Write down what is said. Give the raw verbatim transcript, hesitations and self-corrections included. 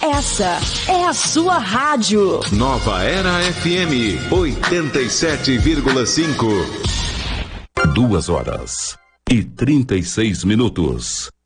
Essa é a sua rádio. Nova Era F M, oitenta e sete vírgula cinco. Duas horas e trinta e seis minutos.